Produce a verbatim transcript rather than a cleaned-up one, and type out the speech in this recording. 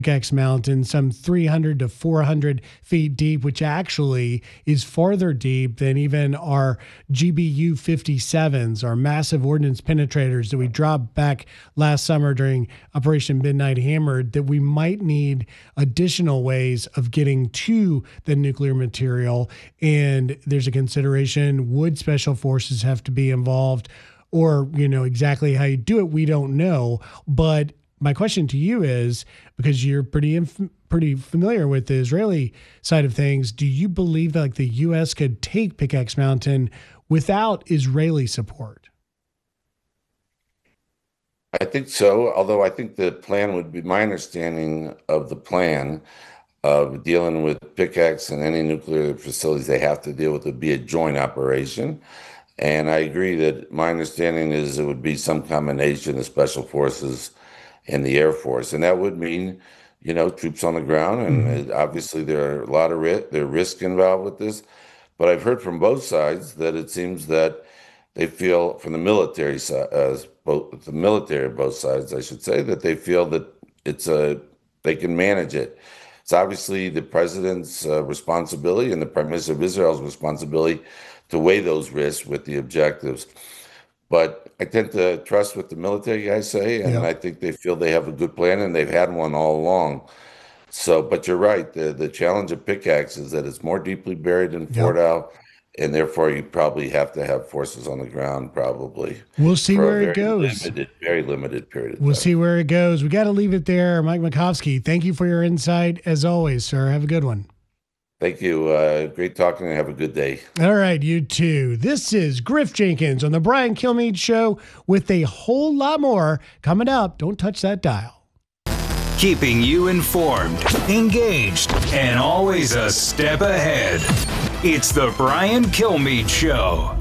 Pickaxe Mountain, some three hundred to four hundred feet deep, which actually is farther deep than even our G B U fifty-sevens, our massive ordnance penetrators that we dropped back last summer during Operation Midnight Hammer, that we might need additional ways of getting to the nuclear material. And there's a consideration, would special forces have to be involved? Or, you know, exactly how you do it, we don't know. But my question to you is, because you're pretty inf- pretty familiar with the Israeli side of things, do you believe that like the U S could take Pickaxe Mountain without Israeli support? I think so, although I think the plan would be, my understanding of the plan of dealing with Pickaxe and any nuclear facilities they have to deal with would be a joint operation. And I agree that my understanding is it would be some combination of special forces and the Air Force. And that would mean, you know, troops on the ground. And Mm-hmm. it, obviously there are a lot of ri- there are risk involved with this. But I've heard from both sides that it seems that they feel from the military side, uh, both the military of both sides, I should say, that they feel that it's a they can manage it. It's obviously the president's uh, responsibility and the prime minister of Israel's responsibility to weigh those risks with the objectives. But I tend to trust what the military guys say, and Yep. I think they feel they have a good plan, and they've had one all along. So, but you're right. The the challenge of Pickaxe is that it's more deeply buried in Yep. Fort Al, and therefore you probably have to have forces on the ground probably We'll see for a where it very goes. limited, very limited period of We'll time. see where it goes. We got to leave it there. Mike Makovsky, thank you for your insight as always, sir. Have a good one. Thank you. Uh, great talking, and have a good day. All right, you too. This is Griff Jenkins on the Brian Kilmeade Show with a whole lot more coming up. Don't touch that dial. Keeping you informed, engaged, and always a step ahead. It's the Brian Kilmeade Show.